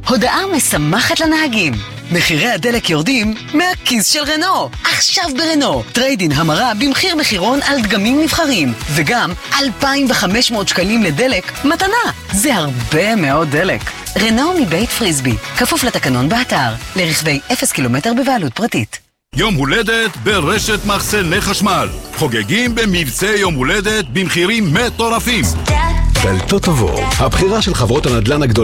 הודעה משמחת לנהגים. מחירי הדלק יורדים מהכיס של רנו. עכשיו ברנו. טריידין המרה במחיר מחירון על דגמים נבחרים. וגם 2,500 שקלים לדלק מתנה. זה הרבה מאוד דלק. רנו מבית פריסבי. כפוף לתקנון באתר. לרכבי 0 קילומטר בבעלות פרטית. יום הולדת ברשת מחסני חשמל. חוגגים במבצע יום הולדת במחירים מטורפים. דלתות טובות, הבחירה של חברות הנדל"ן הגדולות